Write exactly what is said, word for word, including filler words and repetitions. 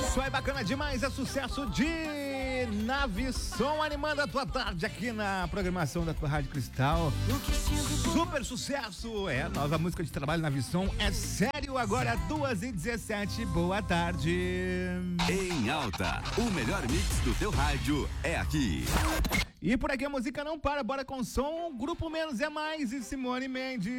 Isso é bacana demais, é sucesso de Nave Som animando a tua tarde aqui na programação da tua Rádio Cristal. Super sucesso, é a nova música de trabalho Nave Som, é sério agora, duas e dezessete, boa tarde. Em alta, o melhor mix do teu rádio é aqui. E por aqui a música não para, bora com som, Grupo Menos é Mais e Simone Mendes.